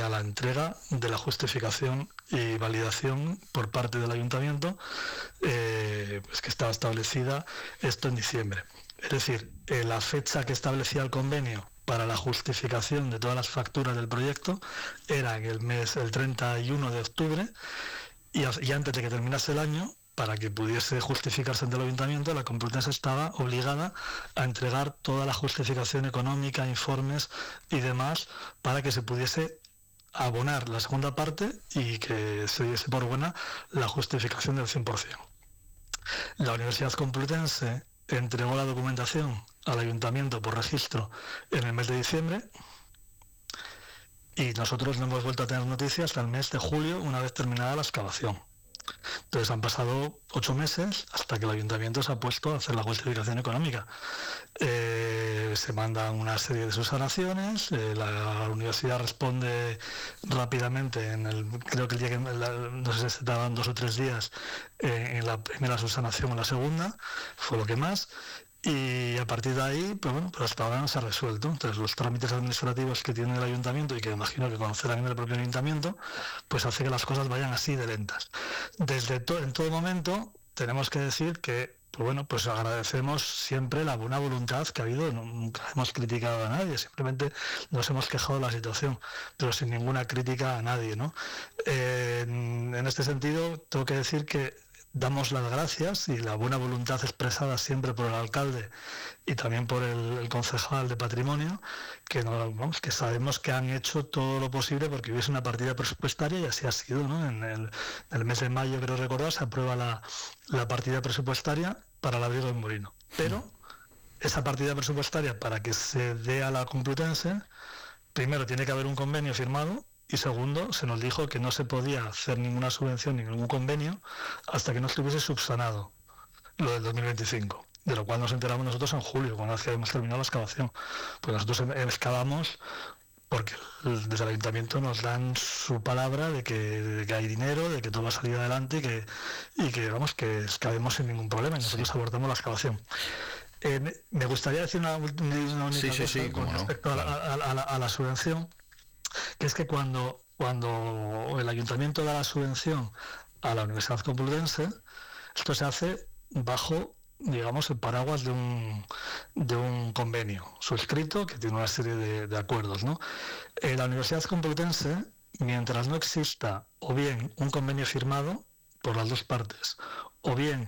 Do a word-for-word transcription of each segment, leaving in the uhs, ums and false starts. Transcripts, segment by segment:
a la entrega de la justificación y validación por parte del ayuntamiento, eh, pues que estaba establecida esto en diciembre. Es decir, eh, la fecha que establecía el convenio para la justificación de todas las facturas del proyecto era en el mes, el treinta y uno de octubre, y, y antes de que terminase el año, para que pudiese justificarse ante el ayuntamiento, la Complutense estaba obligada a entregar toda la justificación económica, informes y demás, para que se pudiese abonar la segunda parte y que se diese por buena la justificación del cien por ciento. La Universidad Complutense entregó la documentación al ayuntamiento por registro en el mes de diciembre, y nosotros no hemos vuelto a tener noticias hasta el mes de julio, una vez terminada la excavación. Entonces han pasado ocho meses hasta que el ayuntamiento se ha puesto a hacer la justificación económica. Eh, se mandan una serie de subsanaciones, eh, la, la universidad responde rápidamente, en el, creo que el día que, la, no sé si se tardan dos o tres días eh, en la primera subsanación o en la segunda, fue lo que más. Y a partir de ahí, pues bueno, pues hasta ahora no se ha resuelto. Entonces los trámites administrativos que tiene el ayuntamiento, y que imagino que conocerán en el propio ayuntamiento, pues hace que las cosas vayan así de lentas. Desde to- en todo momento tenemos que decir que, pues bueno, pues agradecemos siempre la buena voluntad que ha habido. Nunca hemos criticado a nadie, simplemente nos hemos quejado de la situación, pero sin ninguna crítica a nadie, ¿no? Eh, en, en este sentido, tengo que decir que damos las gracias y la buena voluntad expresada siempre por el alcalde y también por el, el concejal de Patrimonio, que, no, vamos, que sabemos que han hecho todo lo posible porque hubiese una partida presupuestaria, y así ha sido, ¿no? En el, en el mes de mayo, creo recordar, se aprueba la, la partida presupuestaria para el abrigo de Molino. Pero esa partida presupuestaria, para que se dé a la Complutense, primero tiene que haber un convenio firmado, y segundo, se nos dijo que no se podía hacer ninguna subvención ni ningún convenio hasta que no estuviese subsanado lo del dos mil veinticinco, de lo cual nos enteramos nosotros en julio, cuando habíamos terminado la excavación. Pues nosotros excavamos porque desde el ayuntamiento nos dan su palabra de que, de que hay dinero, de que todo va a salir adelante, y que, y que vamos, que excavemos sin ningún problema, y nosotros sí abordamos la excavación. Eh, me, me gustaría decir una, una única sí, cosa sí, sí, con respecto no, claro. a, a, a, la, a la subvención, que es que cuando, cuando el ayuntamiento da la subvención a la Universidad Complutense, esto se hace bajo, digamos, el paraguas de un, de un convenio suscrito que tiene una serie de, de acuerdos, ¿no? Eh, la Universidad Complutense, mientras no exista o bien un convenio firmado por las dos partes, o bien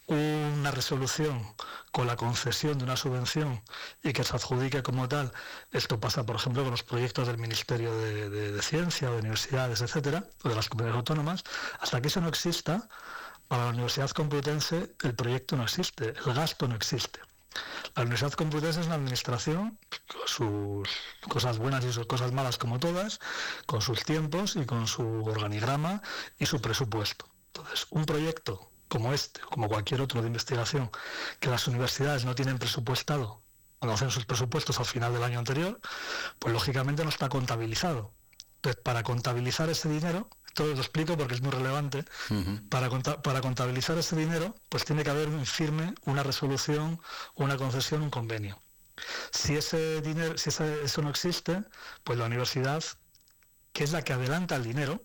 una resolución con la concesión de una subvención y que se adjudique como tal, esto pasa por ejemplo con los proyectos del Ministerio de, de, de Ciencia, de universidades, etcétera, o de las comunidades autónomas, hasta que eso no exista, para la Universidad Complutense el proyecto no existe, el gasto no existe. La Universidad Complutense es una administración con sus cosas buenas y sus cosas malas como todas, con sus tiempos y con su organigrama y su presupuesto. Entonces, un proyecto como este, o como cualquier otro de investigación, que las universidades no tienen presupuestado cuando hacen sus presupuestos al final del año anterior, pues lógicamente no está contabilizado. Entonces, para contabilizar ese dinero, todo lo explico porque es muy relevante, uh-huh. para, para contabilizar ese dinero, pues tiene que haber un firme, una resolución, una concesión, un convenio. Si ese dinero, si ese, eso no existe, pues la universidad, que es la que adelanta el dinero,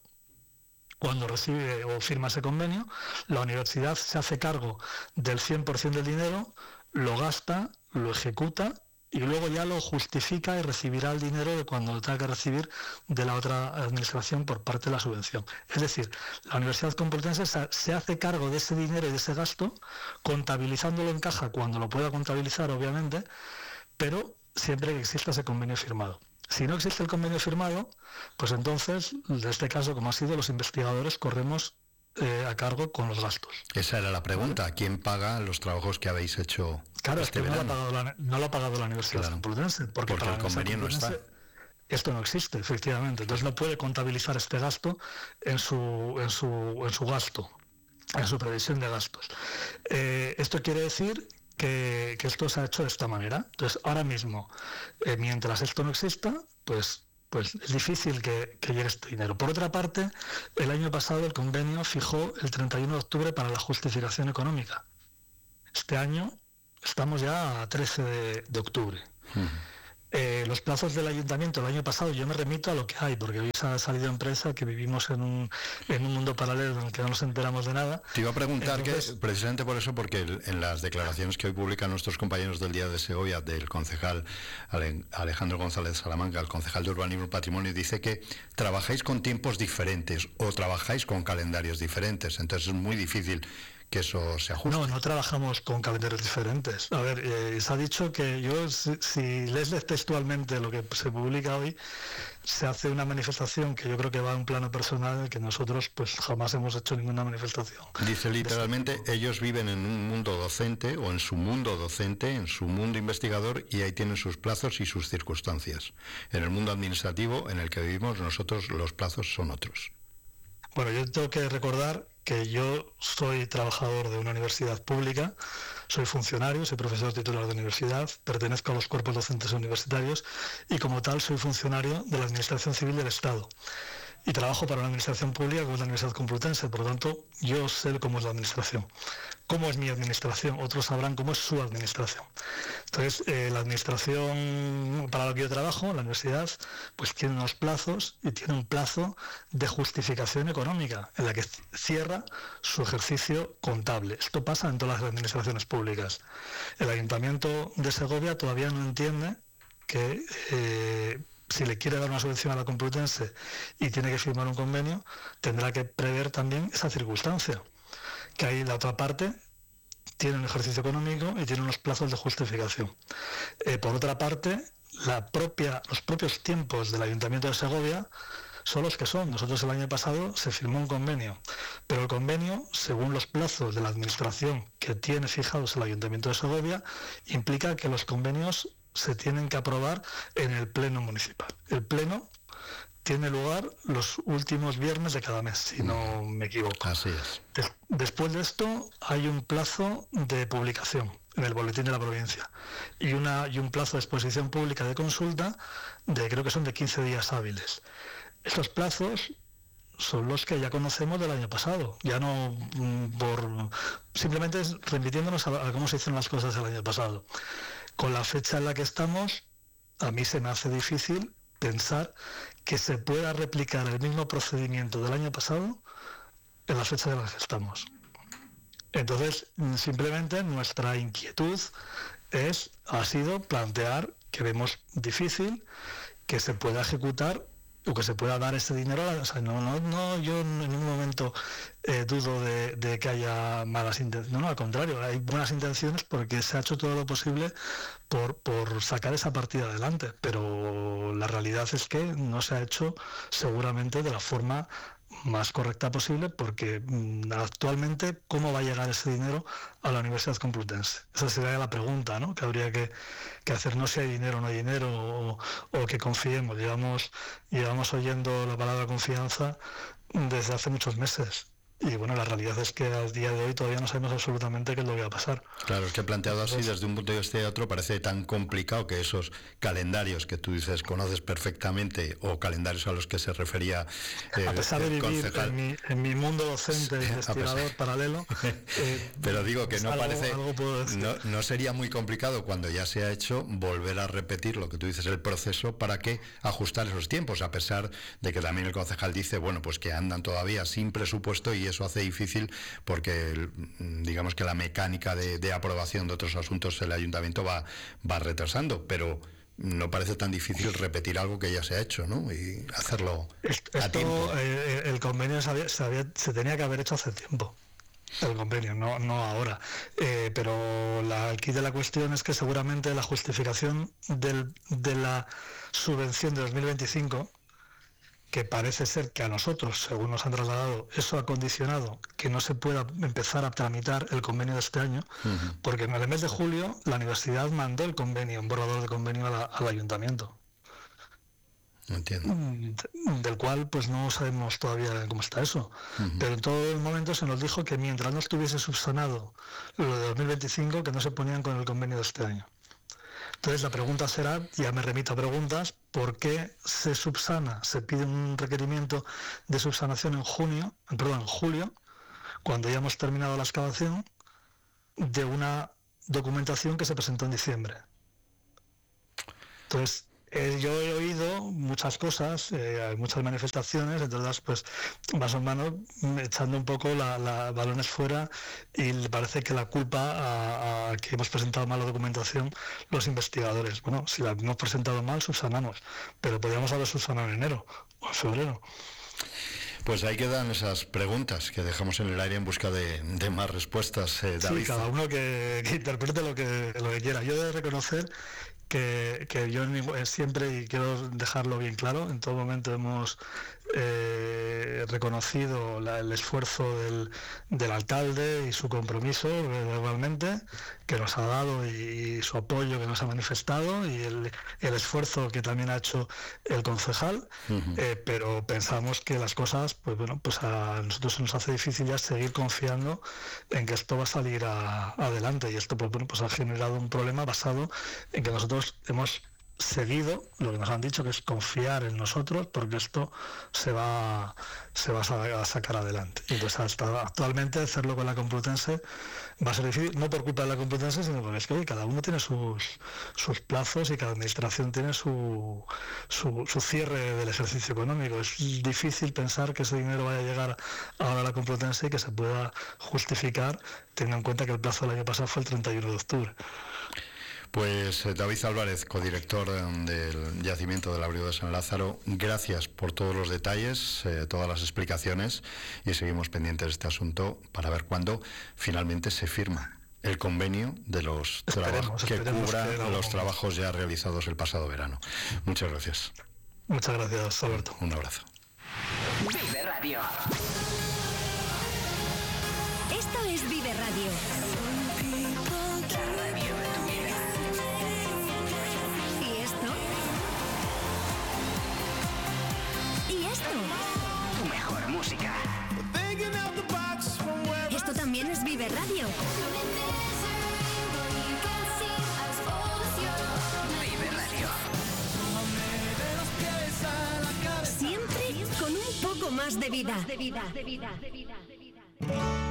cuando recibe o firma ese convenio, la universidad se hace cargo del cien por ciento del dinero, lo gasta, lo ejecuta y luego ya lo justifica y recibirá el dinero de cuando lo tenga que recibir de la otra administración por parte de la subvención. Es decir, la Universidad Complutense se hace cargo de ese dinero y de ese gasto, contabilizándolo en caja cuando lo pueda contabilizar, obviamente, pero siempre que exista ese convenio firmado. Si no existe el convenio firmado, pues entonces, en este caso, como ha sido, los investigadores corremos eh, a cargo con los gastos. Esa era la pregunta, ¿vale? ¿Quién paga los trabajos que habéis hecho? Claro, este es que no lo, ha verano? pagado la, no lo ha pagado la Universidad claro. Complutense, porque, porque para el convenio no está. Esto no existe, efectivamente. Entonces no puede contabilizar este gasto en su, en su, en su gasto, en su previsión de gastos. Eh, esto quiere decir Que, que esto se ha hecho de esta manera. Entonces, ahora mismo, eh, mientras esto no exista, pues, pues es difícil que, que llegue este dinero. Por otra parte, el año pasado el convenio fijó el treinta y uno de octubre para la justificación económica. Este año estamos ya a trece de octubre. Uh-huh. Eh, los plazos del ayuntamiento el año pasado, yo me remito a lo que hay, porque hoy se ha salido en prensa que vivimos en un, en un mundo paralelo en el que no nos enteramos de nada. Te iba a preguntar Entonces, que, precisamente por eso, porque el, en las declaraciones que hoy publican nuestros compañeros del Día de Segovia, del concejal Ale, Alejandro González Salamanca, el concejal de Urbanismo y Patrimonio, dice que trabajáis con tiempos diferentes o trabajáis con calendarios diferentes, entonces es muy difícil que eso se ajuste. No, no trabajamos con calendarios diferentes. A ver, eh, se ha dicho que yo, si, si lees textualmente lo que se publica hoy, se hace una manifestación que yo creo que va a un plano personal que nosotros pues jamás hemos hecho ninguna manifestación. Dice literalmente, ellos viven en un mundo docente o en su mundo docente, en su mundo investigador, y ahí tienen sus plazos y sus circunstancias. En el mundo administrativo en el que vivimos nosotros los plazos son otros. Bueno, yo tengo que recordar que yo soy trabajador de una universidad pública, soy funcionario, soy profesor titular de universidad, pertenezco a los cuerpos docentes universitarios y como tal soy funcionario de la Administración Civil del Estado. Y trabajo para una administración pública como es la Universidad Complutense, por lo tanto yo sé cómo es la administración. ¿Cómo es mi administración? Otros sabrán cómo es su administración. Entonces, eh, la administración para la que yo trabajo, la universidad, pues tiene unos plazos y tiene un plazo de justificación económica en la que cierra su ejercicio contable. Esto pasa en todas las administraciones públicas. El Ayuntamiento de Segovia todavía no entiende que eh, si le quiere dar una subvención a la Complutense y tiene que firmar un convenio, tendrá que prever también esa circunstancia. Que ahí la otra parte tiene un ejercicio económico y tiene unos plazos de justificación. Eh, por otra parte, la propia, los propios tiempos del Ayuntamiento de Segovia son los que son. Nosotros el año pasado se firmó un convenio, pero el convenio, según los plazos de la administración que tiene fijados el Ayuntamiento de Segovia, implica que los convenios se tienen que aprobar en el Pleno Municipal. El Pleno tiene lugar los últimos viernes de cada mes, si no me equivoco. Así es. Des- después de esto hay un plazo de publicación en el Boletín de la Provincia y, una, y un plazo de exposición pública de consulta de creo que son de quince días hábiles. Estos plazos son los que ya conocemos del año pasado, ya no mm, por simplemente es remitiéndonos a, a cómo se hicieron las cosas el año pasado. Con la fecha en la que estamos, a mí se me hace difícil pensar que se pueda replicar el mismo procedimiento del año pasado en las fechas en las que estamos. Entonces, simplemente nuestra inquietud es, ha sido plantear que vemos difícil que se pueda ejecutar o que se pueda dar ese dinero. O sea, no, no, no, yo en ningún momento eh, dudo de, de que haya malas intenciones. No, no, al contrario, hay buenas intenciones porque se ha hecho todo lo posible por, por sacar esa partida adelante, pero la realidad es que no se ha hecho seguramente de la forma más correcta posible, porque mmm, actualmente ¿cómo va a llegar ese dinero a la Universidad Complutense? Esa sería la pregunta, ¿no?, que habría que, que hacer. No si hay dinero o no hay dinero, o, o que confiemos. Llevamos, llevamos oyendo la palabra confianza desde hace muchos meses. Y bueno, la realidad es que al día de hoy todavía no sabemos absolutamente qué es lo que va a pasar. Claro, es que planteado así desde un punto de vista de otro parece tan complicado que esos calendarios que tú dices conoces perfectamente o calendarios a los que se refería eh, a pesar de vivir concejal... en, mi, en mi mundo docente sí, investigador pesar... paralelo eh, pero digo que no algo, parece algo no, no sería muy complicado cuando ya se ha hecho volver a repetir lo que tú dices, el proceso, para que ajustar esos tiempos, a pesar de que también el concejal dice, bueno, pues que andan todavía sin presupuesto y eso hace difícil porque digamos que la mecánica de, de aprobación de otros asuntos el ayuntamiento va, va retrasando, pero no parece tan difícil repetir algo que ya se ha hecho, ¿no? Y hacerlo esto, a tiempo. Eh, el convenio se, había, se, había, se tenía que haber hecho hace tiempo. El convenio, no, no ahora. Eh, pero la, el quid de la cuestión es que seguramente la justificación del, de la subvención de dos mil veinticinco, que parece ser que a nosotros, según nos han trasladado, eso ha condicionado que no se pueda empezar a tramitar el convenio de este año, uh-huh. porque en el mes de julio la universidad mandó el convenio, un borrador de convenio a la, al ayuntamiento. Entiendo. Del cual pues no sabemos todavía cómo está eso, uh-huh. pero en todo el momento se nos dijo que mientras no estuviese subsanado lo de dos mil veinticinco, que no se ponían con el convenio de este año. Entonces la pregunta será, ya me remito a preguntas, ¿por qué se subsana, se pide un requerimiento de subsanación en junio, perdón, en julio, cuando ya hemos terminado la excavación, de una documentación que se presentó en diciembre? Entonces, Eh, yo he oído muchas cosas, eh, hay muchas manifestaciones, entonces pues más o menos echando un poco la, la balones fuera, y le parece que la culpa a, a que hemos presentado mal la documentación los investigadores. Bueno, si la hemos presentado mal, subsanamos, pero podríamos haber subsanado en enero o en febrero. Pues ahí quedan esas preguntas que dejamos en el aire en busca de, de más respuestas, eh, David. Sí, cada uno que, que interprete lo que, lo que quiera. Yo he de reconocer que, que yo siempre, y quiero dejarlo bien claro, en todo momento hemos eh, reconocido la, el esfuerzo del, del alcalde y su compromiso verbalmente que nos ha dado, y, y su apoyo que nos ha manifestado, y el, el esfuerzo que también ha hecho el concejal, uh-huh. eh, pero pensamos que las cosas, pues bueno, pues a nosotros se nos hace difícil ya seguir confiando en que esto va a salir a, adelante, y esto pues bueno, pues ha generado un problema basado en que nosotros hemos seguido lo que nos han dicho, que es confiar en nosotros, porque esto se va se va a sacar adelante. Y entonces hasta actualmente hacerlo con la Complutense va a ser difícil, no por culpa de la Complutense, sino porque es que oye, cada uno tiene sus sus plazos, y cada administración tiene su, su su cierre del ejercicio económico. Es difícil pensar que ese dinero vaya a llegar ahora a la Complutense y que se pueda justificar, teniendo en cuenta que el plazo del año pasado fue el treinta y uno de octubre. Pues eh, David Álvarez, codirector eh, del yacimiento del Abrigo de San Lázaro, gracias por todos los detalles, eh, todas las explicaciones, y seguimos pendientes de este asunto para ver cuándo finalmente se firma el convenio de los trabajos que cubra que los trabajos ya realizados el pasado verano. Muchas gracias. Muchas gracias, Alberto. Un abrazo. Vive Radio. Esto es Vive Radio. Tu mejor música. Esto también es Vive Radio. Vive Radio. Siempre con un poco más de vida. De vida, de vida, de vida, de vida.